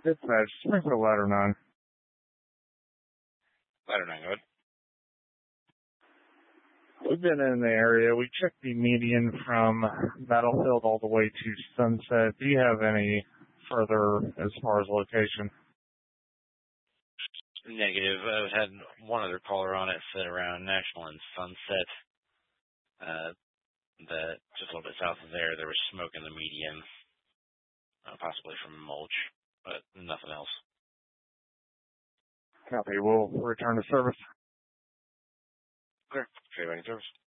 Dispatch, Springfield Ladder 9. Ladder 9, go ahead. We've been in the area. We checked the median from Battlefield all the way to Sunset. Do you have any further as far as location? Negative. I've had one other caller on it said around National and Sunset. That just a little bit south of there was smoke in the median, possibly from mulch, but nothing else. Copy. We'll return to service. Clear. Trade back in service.